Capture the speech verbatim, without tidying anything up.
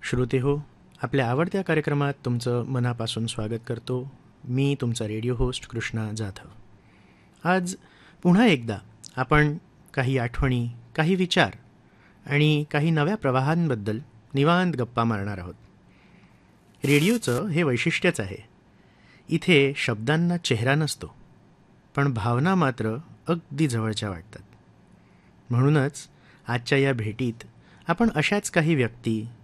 श्रोते हो, आपल्या आवडत्या कार्यक्रमात तुमचं मनापासून स्वागत करतो. मी तुमचा रेडिओ होस्ट कृष्णा जाधव. आज पुन्हा एकदा आपण काही आठवणी, काही विचार आणि काही नव्या प्रवाहांबद्दल निवांत गप्पा मारणार आहोत. रेडिओचं हे वैशिष्ट्यच आहे. इथे शब्दांना चेहरा नसतो, पण भावना मात्र अगदी जवळच्या वाटतात. म्हणूनच आजच्या या भेटीत आपण अशाच काही व्यक्ती,